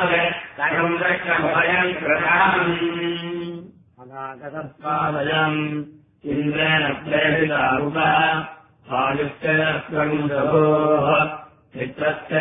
संरक्षभयम् कृताम् अनागतत्वादयम् इन्द्रेण प्रेरितारुपः आदित्यस्वम् प्रभोः चित्रस्य